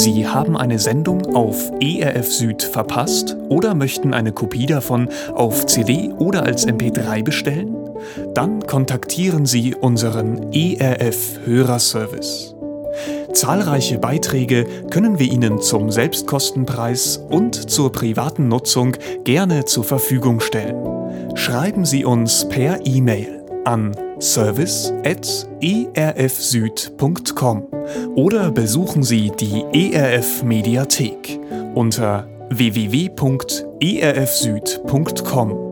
Sie haben eine Sendung auf ERF Süd verpasst oder möchten eine Kopie davon auf CD oder als MP3 bestellen? Dann kontaktieren Sie unseren ERF Hörerservice. Zahlreiche Beiträge können wir Ihnen zum Selbstkostenpreis und zur privaten Nutzung gerne zur Verfügung stellen. Schreiben Sie uns per E-Mail an service@erfsüd.com oder besuchen Sie die ERF Mediathek unter www.erfsüd.com.